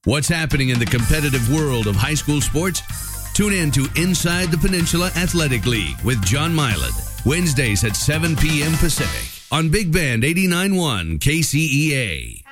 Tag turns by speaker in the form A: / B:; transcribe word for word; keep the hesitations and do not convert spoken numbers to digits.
A: What's happening in the competitive world of high school sports? Tune in to Inside the Peninsula Athletic League with John Milan, Wednesdays at seven p.m. Pacific on Big Band eighty-nine point one K C E A.